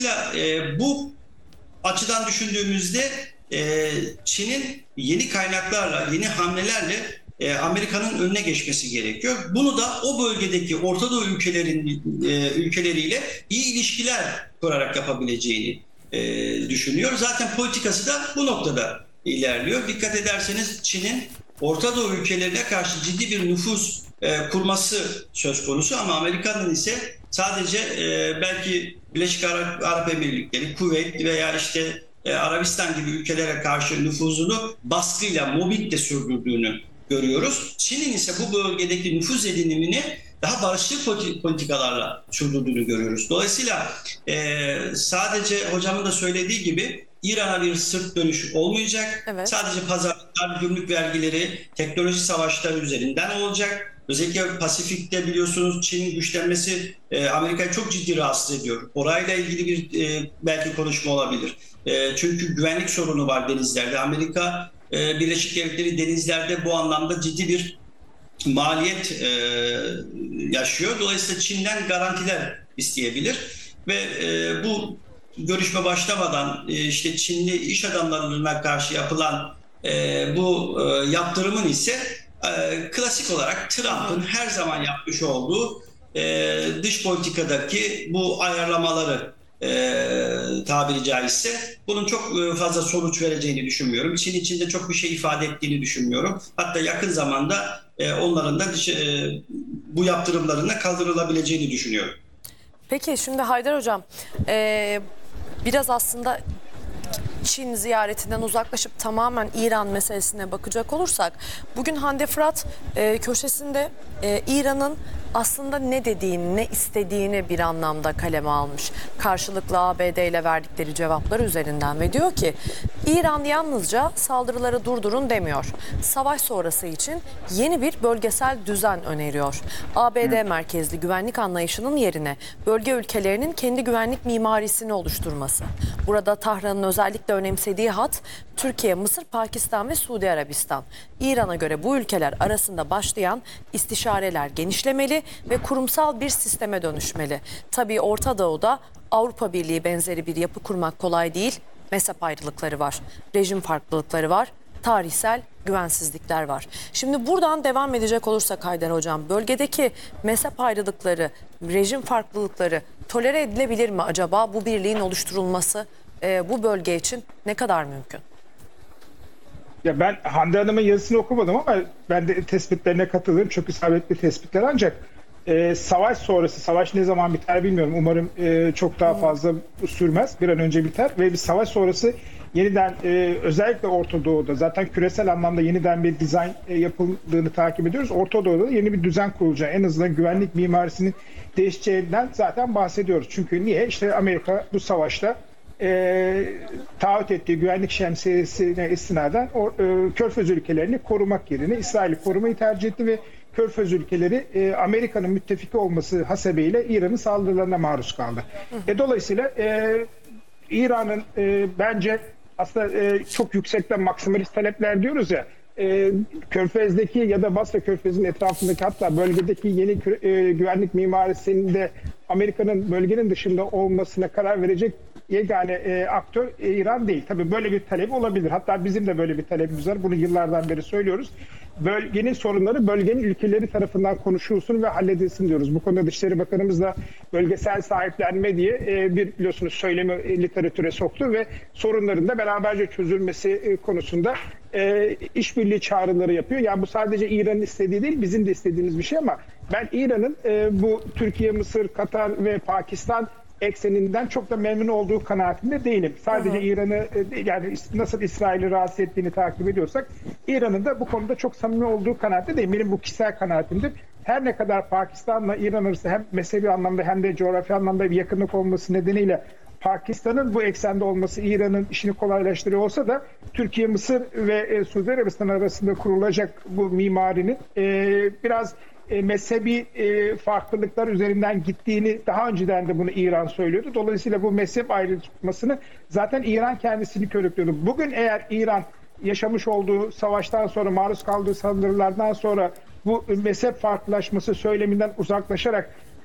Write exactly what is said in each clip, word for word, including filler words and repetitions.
E, bu açıdan düşündüğümüzde e, Çin'in yeni kaynaklarla, yeni hamlelerle e, Amerika'nın önüne geçmesi gerekiyor. Bunu da o bölgedeki Orta Doğu ülkelerin e, ülkeleriyle iyi ilişkiler kurarak yapabileceğini e, düşünüyor. Zaten politikası da bu noktada ilerliyor. Dikkat ederseniz Çin'in Orta Doğu ülkelerine karşı ciddi bir nüfuz e, kurması söz konusu ama Amerika'nın ise sadece e, belki Birleşik Arap, Arap Emirlikleri, Kuveyt veya işte e, Arabistan gibi ülkelere karşı nüfuzunu baskıyla, mobbingle sürdürdüğünü görüyoruz. Çin'in ise bu bölgedeki nüfuz edinimini daha barışçıl politikalarla sürdürdüğünü görüyoruz. Dolayısıyla e, sadece hocamın da söylediği gibi İran'a bir sırt dönüş olmayacak. Evet. Sadece pazarlıklar, gümrük vergileri, teknoloji savaşları üzerinden olacak. Özellikle Pasifik'te biliyorsunuz Çin'in güçlenmesi e, Amerika'yı çok ciddi rahatsız ediyor. Orayla ilgili bir e, belki konuşma olabilir. E, çünkü güvenlik sorunu var denizlerde. Amerika e, Birleşik Devletleri denizlerde bu anlamda ciddi bir maliyet e, yaşıyor. Dolayısıyla Çin'den garantiler isteyebilir ve e, bu görüşme başlamadan e, işte Çinli iş adamlarına karşı yapılan e, bu e, yaptırımın ise e, klasik olarak Trump'ın her zaman yapmış olduğu e, dış politikadaki bu ayarlamaları e, tabiri caizse bunun çok fazla sonuç vereceğini düşünmüyorum. Çin içinde çok bir şey ifade ettiğini düşünmüyorum. Hatta yakın zamanda e, onların da e, bu yaptırımlarına kaldırılabileceğini düşünüyorum. Peki şimdi Haydar Hocam e, biraz aslında Çin ziyaretinden uzaklaşıp tamamen İran meselesine bakacak olursak bugün Hande Fırat e, köşesinde e, İran'ın aslında ne dediğini, ne istediğini bir anlamda kaleme almış. Karşılıklı A B D ile verdikleri cevaplar üzerinden ve diyor ki İran yalnızca saldırıları durdurun demiyor. Savaş sonrası için yeni bir bölgesel düzen öneriyor. A B D merkezli güvenlik anlayışının yerine bölge ülkelerinin kendi güvenlik mimarisini oluşturması. Burada Tahran'ın özellikle önemsediği hat Türkiye, Mısır, Pakistan ve Suudi Arabistan. İran'a göre bu ülkeler arasında başlayan istişareler genişlemeli ve kurumsal bir sisteme dönüşmeli. Tabii Orta Doğu'da Avrupa Birliği benzeri bir yapı kurmak kolay değil. Mezhep ayrılıkları var, rejim farklılıkları var, tarihsel güvensizlikler var. Şimdi buradan devam edecek olursak Haydar Hocam, bölgedeki mezhep ayrılıkları, rejim farklılıkları tolere edilebilir mi acaba? Bu birliğin oluşturulması e, bu bölge için ne kadar mümkün? Ya ben Hande Hanım'ın yazısını okumadım ama ben de tespitlerine katılıyorum. Çok isabetli tespitler ancak e, savaş sonrası, savaş ne zaman biter bilmiyorum. Umarım e, çok daha fazla sürmez. Bir an önce biter ve bir savaş sonrası yeniden e, özellikle Orta Doğu'da zaten küresel anlamda yeniden bir dizayn e, yapıldığını takip ediyoruz. Orta Doğu'da da yeni bir düzen kurulacağı, en azından güvenlik mimarisinin değişeceğinden zaten bahsediyoruz. Çünkü niye? İşte Amerika bu savaşta E, taahhüt ettiği güvenlik şemsiyesine istinaden o, e, Körfez ülkelerini korumak yerine İsrail'i korumayı tercih etti ve Körfez ülkeleri e, Amerika'nın müttefiki olması hasebiyle İran'ın saldırılarına maruz kaldı. E, dolayısıyla e, İran'ın e, bence aslında e, çok yüksekten maksimalist talepler diyoruz ya, e, Körfez'deki ya da Basra Körfez'in etrafındaki hatta bölgedeki yeni e, güvenlik mimarisinde Amerika'nın bölgenin dışında olmasına karar verecek yegane e, aktör e, İran değil. Tabii böyle bir talep olabilir. Hatta bizim de böyle bir talebimiz var. Bunu yıllardan beri söylüyoruz. Bölgenin sorunları bölgenin ülkeleri tarafından konuşulsun ve halledilsin diyoruz. Bu konuda Dışişleri Bakanımız da bölgesel sahiplenme diye e, bir biliyorsunuz söylemi e, literatüre soktu ve sorunların da beraberce çözülmesi e, konusunda e, işbirliği çağrıları yapıyor. Yani bu sadece İran'ın istediği değil, bizim de istediğimiz bir şey ama ben İran'ın e, bu Türkiye, Mısır, Katar ve Pakistan ekseninden çok da memnun olduğu kanaatinde değilim. Sadece İran'ı yani nasıl İsrail'i rahatsız ettiğini takip ediyorsak İran'ın da bu konuda çok samimi olduğu kanaatinde değilim. Benim bu kişisel kanaatimdir. Her ne kadar Pakistan'la İran arasında hem mezhebi anlamda hem de coğrafi anlamda bir yakınlık olması nedeniyle Pakistan'ın bu eksende olması İran'ın işini kolaylaştırıyor olsa da Türkiye, Mısır ve Suudi Arabistan arasında kurulacak bu mimarinin e, biraz E, mezhebi e, farklılıklar üzerinden gittiğini daha önceden de bunu İran söylüyordu. Dolayısıyla bu mezhep ayrışmasını zaten İran kendisini körüklüyordu. Bugün eğer İran yaşamış olduğu savaştan sonra maruz kaldığı saldırılardan sonra bu mezhep farklılaşması söyleminden uzaklaşarak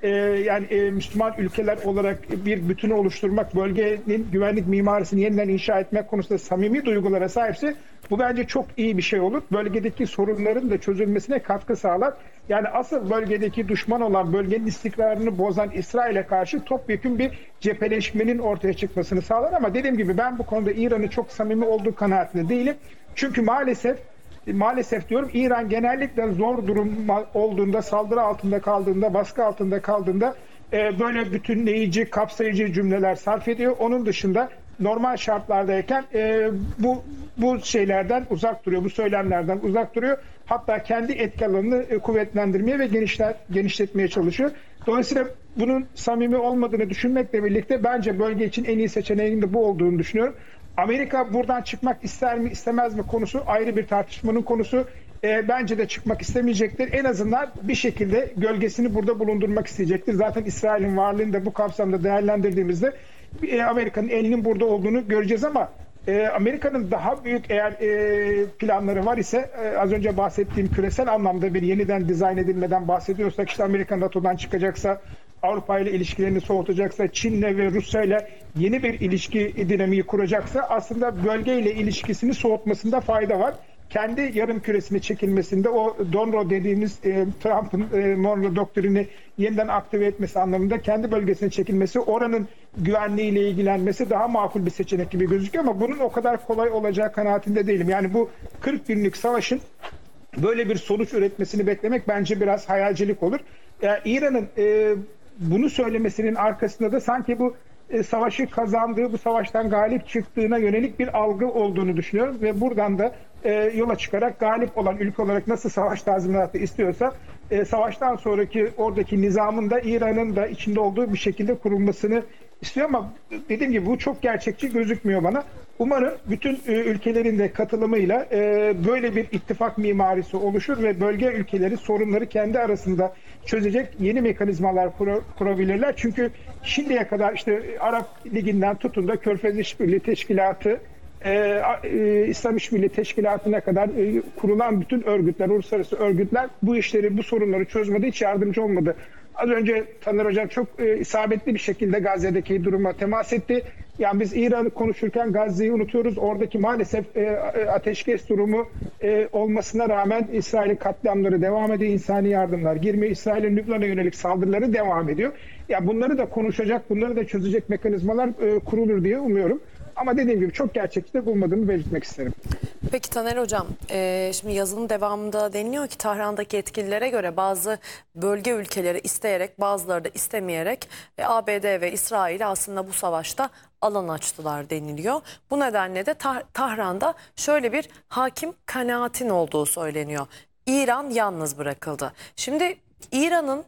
e, yani e, Müslüman ülkeler olarak bir bütünü oluşturmak, bölgenin güvenlik mimarisini yeniden inşa etmek konusunda samimi duygulara sahipse bu bence çok iyi bir şey olur. Bölgedeki sorunların da çözülmesine katkı sağlar. Yani asıl bölgedeki düşman olan, bölgenin istikrarını bozan İsrail'e karşı topyekün bir cepheleşmenin ortaya çıkmasını sağlar. Ama dediğim gibi ben bu konuda İran'ın çok samimi olduğu kanaatinde değilim. Çünkü maalesef Maalesef diyorum, İran genellikle zor durum olduğunda, saldırı altında kaldığında, baskı altında kaldığında e, böyle bütünleyici, kapsayıcı cümleler sarf ediyor. Onun dışında normal şartlardayken e, bu bu şeylerden uzak duruyor, bu söylemlerden uzak duruyor. Hatta kendi etki alanını e, kuvvetlendirmeye ve genişler, genişletmeye çalışıyor. Dolayısıyla bunun samimi olmadığını düşünmekle birlikte bence bölge için en iyi seçeneğin de bu olduğunu düşünüyorum. Amerika buradan çıkmak ister mi istemez mi konusu ayrı bir tartışmanın konusu. E, bence de çıkmak istemeyecektir. En azından bir şekilde gölgesini burada bulundurmak isteyecektir. Zaten İsrail'in varlığını da bu kapsamda değerlendirdiğimizde e, Amerika'nın elinin burada olduğunu göreceğiz ama e, Amerika'nın daha büyük eğer e, planları var ise e, az önce bahsettiğim küresel anlamda bir yeniden dizayn edilmeden bahsediyorsak, işte Amerika NATO'dan çıkacaksa, Avrupa ile ilişkilerini soğutacaksa, Çin'le ve Rusya ile yeni bir ilişki dinamiği kuracaksa aslında bölgeyle ilişkisini soğutmasında fayda var. Kendi yarım küresine çekilmesinde o Monroe dediğimiz e, Trump'ın e, Monroe doktrini yeniden aktive etmesi anlamında kendi bölgesine çekilmesi, oranın güvenliğiyle ilgilenmesi daha makul bir seçenek gibi gözüküyor ama bunun o kadar kolay olacağı kanaatinde değilim. Yani bu kırk günlük savaşın böyle bir sonuç üretmesini beklemek bence biraz hayalcilik olur. Yani İran'ın e, bunu söylemesinin arkasında da sanki bu e, savaşı kazandığı, bu savaştan galip çıktığına yönelik bir algı olduğunu düşünüyorum ve buradan da e, yola çıkarak galip olan ülke olarak nasıl savaş tazminatı istiyorsa e, savaştan sonraki oradaki nizamın da İran'ın da içinde olduğu bir şekilde kurulmasını istiyor ama dediğim gibi bu çok gerçekçi gözükmüyor bana. Umarım bütün e, ülkelerin de katılımıyla e, böyle bir ittifak mimarisi oluşur ve bölge ülkeleri sorunları kendi arasında çözecek yeni mekanizmalar kur, kurabilirler. Çünkü şimdiye kadar işte Arap Ligi'nden tutun da Körfez İşbirliği Teşkilatı, e, e, İslam İşbirliği Teşkilatı'na kadar e, kurulan bütün örgütler, uluslararası örgütler bu işleri, bu sorunları çözmede hiç yardımcı olmadı. Az önce Taner Hocam çok e, isabetli bir şekilde Gazze'deki duruma temas etti. Yani biz İran'ı konuşurken Gazze'yi unutuyoruz. Oradaki maalesef e, ateşkes durumu e, olmasına rağmen İsrail'in katliamları devam ediyor. İnsani yardımlar girmiyor. İsrail'in Lübnan'a yönelik saldırıları devam ediyor. Ya bunları da konuşacak, bunları da çözecek mekanizmalar e, kurulur diye umuyorum. Ama dediğim gibi çok gerçekçi de bulmadığımı belirtmek isterim. Peki Taner Hocam, e, şimdi yazının devamında deniliyor ki Tahran'daki yetkililere göre bazı bölge ülkeleri isteyerek, bazıları da istemeyerek e, A B D ve İsrail aslında bu savaşta alan açtılar deniliyor. Bu nedenle de Tah- Tahran'da şöyle bir hakim kanaatin olduğu söyleniyor. İran yalnız bırakıldı. Şimdi İran'ın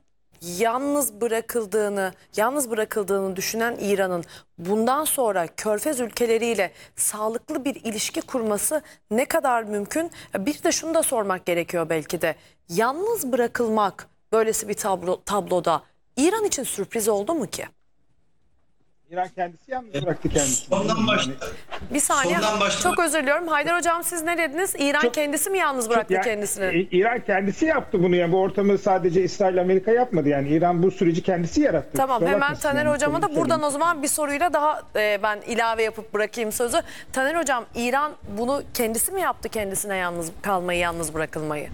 yalnız bırakıldığını, yalnız bırakıldığını düşünen İran'ın bundan sonra Körfez ülkeleriyle sağlıklı bir ilişki kurması ne kadar mümkün? Bir de şunu da sormak gerekiyor belki de. Yalnız bırakılmak böylesi bir tablo, tabloda İran için sürpriz oldu mu ki? İran kendisi yalnız bıraktı kendisini. Ondan başla. Bir saniye. Sondan başla- Çok özür diliyorum. Haydar Hocam siz ne dediniz? İran Çok- kendisi mi yalnız bıraktı Yani, kendisini? e, İran kendisi yaptı bunu, yani bu ortamı sadece İsrail Amerika yapmadı, yani İran bu süreci kendisi yarattı. Tamam, Kusura hemen bakmasın Taner yani, Hocam'a da söyleyeyim. buradan o zaman bir soruyla daha e, ben ilave yapıp bırakayım sözü. Taner Hocam, İran bunu kendisi mi yaptı, kendisine yalnız kalmayı, yalnız bırakılmayı?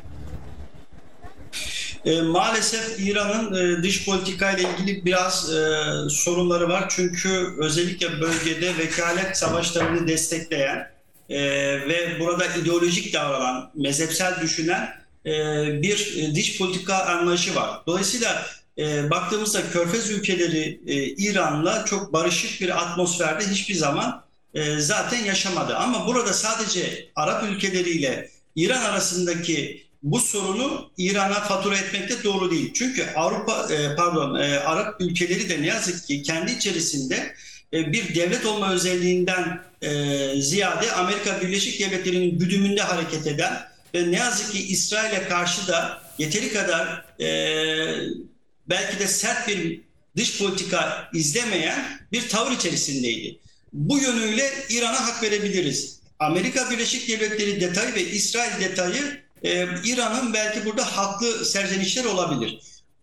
E, maalesef İran'ın e, dış politika ile ilgili biraz e, sorunları var. Çünkü özellikle bölgede vekalet savaşlarını destekleyen e, ve burada ideolojik davranan, mezhepsel düşünen e, bir e, dış politika anlayışı var. Dolayısıyla e, baktığımızda Körfez ülkeleri e, İran'la çok barışık bir atmosferde hiçbir zaman e, zaten yaşamadı. Ama burada sadece Arap ülkeleriyle İran arasındaki bu sorunu İran'a fatura etmek de doğru değil. Çünkü Avrupa, e, pardon, e, Arap ülkeleri de ne yazık ki kendi içerisinde e, bir devlet olma özelliğinden e, ziyade Amerika Birleşik Devletleri'nin güdümünde hareket eden ve ne yazık ki İsrail'e karşı da yeteri kadar e, belki de sert bir dış politika izlemeyen bir tavır içerisindeydi. Bu yönüyle İran'a hak verebiliriz. Amerika Birleşik Devletleri detayı ve İsrail detayı Ee, İran'ın belki burada haklı serzenişler olabilir.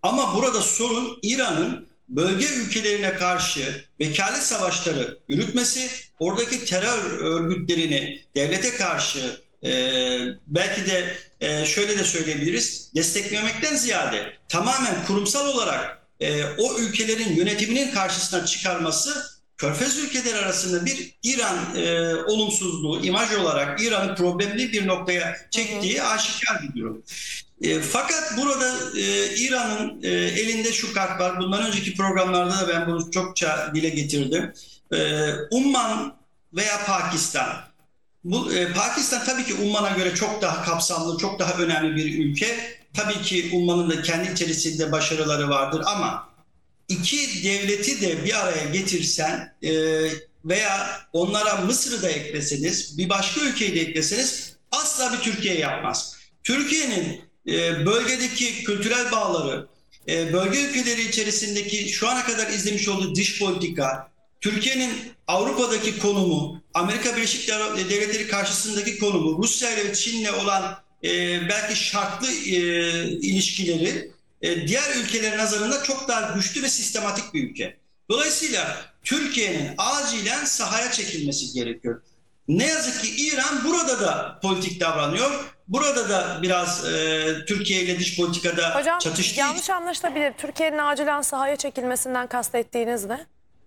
Ama burada sorun İran'ın bölge ülkelerine karşı vekalet savaşları yürütmesi, oradaki terör örgütlerini devlete karşı e, belki de e, şöyle de söyleyebiliriz, desteklemekten ziyade tamamen kurumsal olarak e, o ülkelerin yönetiminin karşısına çıkarması, Körfez ülkeleri arasında bir İran e, olumsuzluğu, imaj olarak İran'ı problemli bir noktaya çektiği aşikar bir durum. E, fakat burada e, İran'ın e, elinde şu kart var. Bundan önceki programlarda da ben bunu çokça dile getirdim. E, Umman veya Pakistan. Bu, e, Pakistan tabii ki Umman'a göre çok daha kapsamlı, çok daha önemli bir ülke. Tabii ki Umman'ın da kendi içerisinde başarıları vardır ama iki devleti de bir araya getirsen e, veya onlara Mısır'ı da ekleseniz, bir başka ülkeyi de ekleseniz asla bir Türkiye yapmaz. Türkiye'nin e, bölgedeki kültürel bağları, e, bölge ülkeleri içerisindeki şu ana kadar izlemiş olduğu dış politika, Türkiye'nin Avrupa'daki konumu, Amerika Birleşik Devletleri karşısındaki konumu, Rusya ile Çin'le olan e, belki şartlı e, ilişkileri e, diğer ülkelerin nazarında çok daha güçlü ve sistematik bir ülke. Dolayısıyla Türkiye'nin acilen sahaya çekilmesi gerekiyor. Ne yazık ki İran burada da politik davranıyor. Burada da biraz e, Türkiye ile dış politikada Hocam, çatıştığı yanlış anlaşılabilir. Türkiye'nin acilen sahaya çekilmesinden kastettiğiniz ne?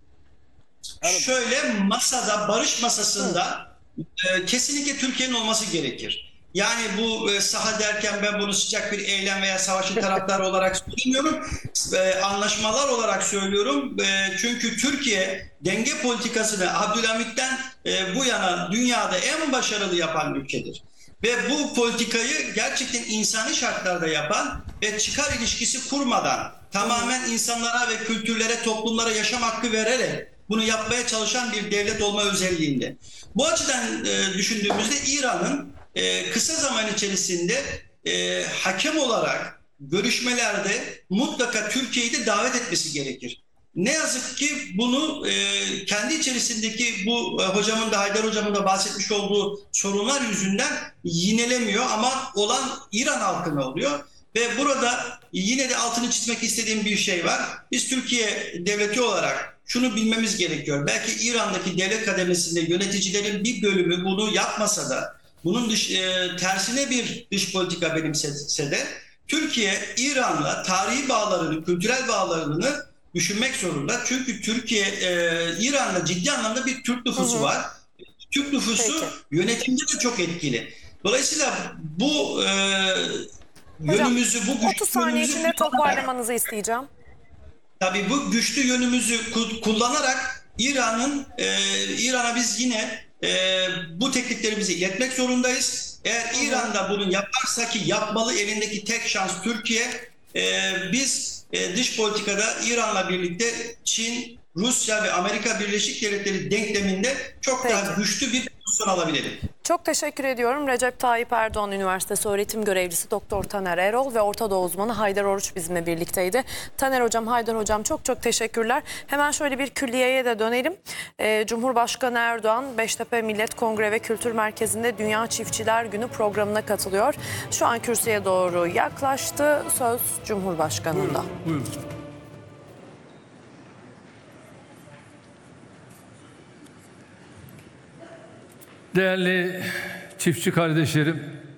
Şöyle masada, barış masasında e, kesinlikle Türkiye'nin olması gerekir. Yani bu e, saha derken ben bunu sıcak bir eylem veya savaşın taraftarı olarak söylemiyorum. E, anlaşmalar olarak söylüyorum. E, çünkü Türkiye denge politikasını Abdülhamit'ten e, bu yana dünyada en başarılı yapan ülkedir. Ve bu politikayı gerçekten insani şartlarda yapan ve çıkar ilişkisi kurmadan tamamen insanlara ve kültürlere, toplumlara yaşam hakkı vererek bunu yapmaya çalışan bir devlet olma özelliğinde. Bu açıdan e, düşündüğümüzde İran'ın e, kısa zaman içerisinde e, hakem olarak görüşmelerde mutlaka Türkiye'yi de davet etmesi gerekir. Ne yazık ki bunu e, kendi içerisindeki bu e, hocamın da Haydar hocamın da bahsetmiş olduğu sorunlar yüzünden yinelemiyor ama olan İran halkına oluyor. Ve burada yine de altını çizmek istediğim bir şey var. Biz Türkiye devleti olarak şunu bilmemiz gerekiyor. Belki İran'daki devlet kademesinde yöneticilerin bir bölümü bunu yapmasa da, bunun dış, e, tersine bir dış politika benimsese de Türkiye İran'la tarihi bağlarını, kültürel bağlarını düşünmek zorunda. Çünkü Türkiye e, İran'la ciddi anlamda bir Türk nüfusu hı hı. var. Türk nüfusu Peki. yönetimde de çok etkili. Dolayısıyla bu e, yönümüzü, bu güçlü otuz saniye içinde toparlamanızı isteyeceğim. Tabii bu güçlü yönümüzü kullanarak İran'ın e, İran'a biz yine e, bu tekliflerimizi iletmek zorundayız. Eğer hı hı. İran'da bunu yaparsa, ki yapmalı, elindeki tek şans Türkiye. E, biz e, dış politikada İran'la birlikte Çin, Rusya ve Amerika Birleşik Devletleri denkleminde çok Peki. daha güçlü bir pozisyon alabilelim. Çok teşekkür ediyorum. Recep Tayyip Erdoğan Üniversitesi öğretim görevlisi Doktor Taner Erol ve Orta Doğu uzmanı Haydar Oruç bizimle birlikteydi. Taner hocam, Haydar hocam çok çok teşekkürler. Hemen şöyle bir külliyeye de dönelim. Ee, Cumhurbaşkanı Erdoğan Beştepe Millet Kongre ve Kültür Merkezi'nde Dünya Çiftçiler Günü programına katılıyor. Şu an kürsüye doğru yaklaştı. Söz Cumhurbaşkanı'nda. Buyurun, buyurun. Değerli çiftçi kardeşlerim,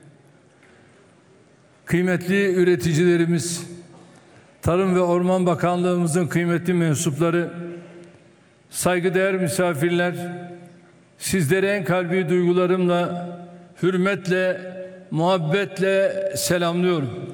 kıymetli üreticilerimiz, Tarım ve Orman Bakanlığımızın kıymetli mensupları, saygıdeğer misafirler, sizleri en kalbi duygularımla, hürmetle, muhabbetle selamlıyorum.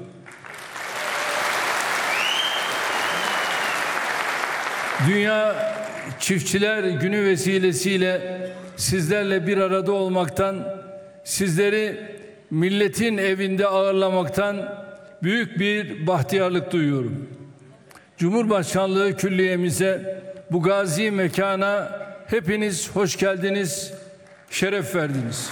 Dünya Çiftçiler Günü vesilesiyle sizlerle bir arada olmaktan, sizleri milletin evinde ağırlamaktan büyük bir bahtiyarlık duyuyorum. Cumhurbaşkanlığı külliyemize, bu gazi mekana hepiniz hoş geldiniz, şeref verdiniz.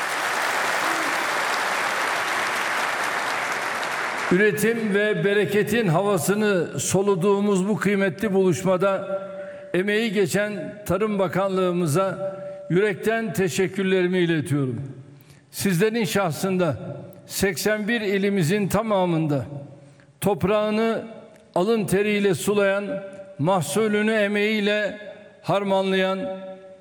Üretim ve bereketin havasını soluduğumuz bu kıymetli buluşmada emeği geçen Tarım Bakanlığımıza yürekten teşekkürlerimi iletiyorum. Sizlerin şahsında seksen bir ilimizin tamamında toprağını alın teriyle sulayan, mahsulünü emeğiyle harmanlayan,